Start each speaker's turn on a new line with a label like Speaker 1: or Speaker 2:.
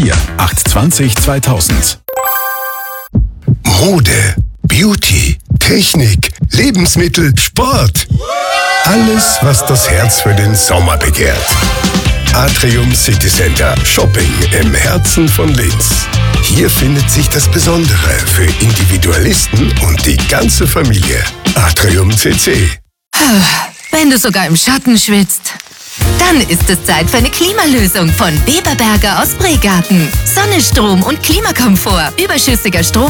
Speaker 1: 084 820 2000.
Speaker 2: Mode, Beauty, Technik, Lebensmittel, Sport. Alles, was das Herz für den Sommer begehrt. Atrium City Center. Shopping im Herzen von Linz. Hier findet sich das Besondere für Individualisten und die ganze Familie. Atrium CC.
Speaker 3: Wenn du sogar im Schatten schwitzt, dann ist es Zeit für eine Klimalösung von Weberberger aus Bregarten. Sonnenstrom und Klimakomfort. Überschüssiger Strom